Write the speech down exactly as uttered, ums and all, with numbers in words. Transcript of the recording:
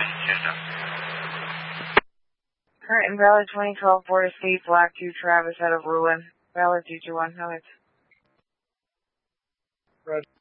Houston. Current invalid twenty twelve Ford Escape Black two Travis out of Ruin. Valid two two one, no hits. Roger.